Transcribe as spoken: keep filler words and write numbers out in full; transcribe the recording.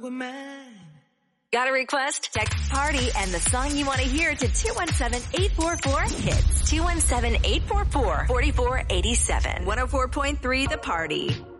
were mine. Got a request? Text PARTY and the song you want to hear to two one seven, eight four four, hits. two one seven, eight four four, four four eight seven. one oh four point three The Party.